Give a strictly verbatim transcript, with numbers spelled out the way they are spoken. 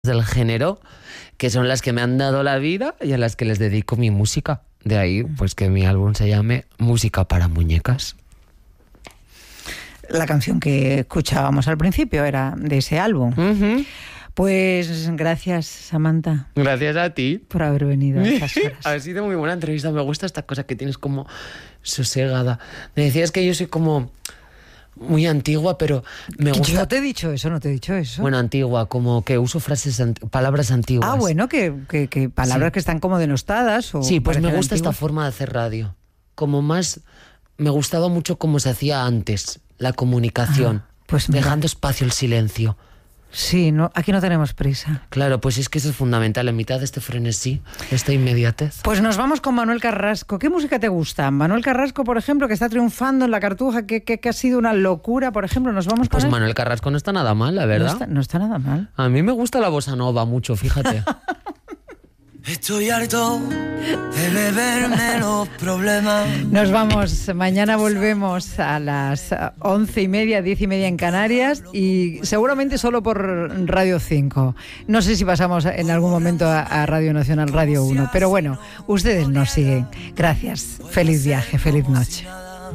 del género, que son las que me han dado la vida y a las que les dedico mi música. De ahí, pues que mi álbum se llame Música para Muñecas. La canción que escuchábamos al principio era de ese álbum. Uh-huh. Pues gracias, Samantha. Gracias a ti. Por haber venido a estas horas. Ha sido muy buena entrevista. Me gusta esta cosa que tienes como sosegada. Me decías que yo soy como muy antigua, pero me gusta... Yo no te he dicho eso, no te he dicho eso. Bueno, antigua, como que uso frases, ant... palabras antiguas. Ah, bueno, que, que, que palabras sí. que están como denostadas. O sí, pues me gusta antiguas. Esta forma de hacer radio. Como más... Me gustaba mucho cómo se hacía antes, la comunicación. Ah, pues dejando espacio al silencio. Sí, no, aquí no tenemos prisa. Claro, pues es que eso es fundamental, en mitad de este frenesí, esta inmediatez. Pues nos vamos con Manuel Carrasco. ¿Qué música te gusta? Manuel Carrasco, por ejemplo, que está triunfando en la Cartuja, que, que, que ha sido una locura, por ejemplo. ¿Nos vamos con Pues él? Manuel Carrasco no está nada mal, la verdad. No está, no está nada mal. A mí me gusta la bossa nova mucho, fíjate. Estoy harto de beberme los problemas. Nos vamos, mañana volvemos a las once y media, diez y media en Canarias y seguramente solo por Radio cinco. No sé si pasamos en algún momento a, a Radio Nacional, Radio uno, pero bueno, ustedes nos siguen. Gracias, feliz viaje, feliz noche.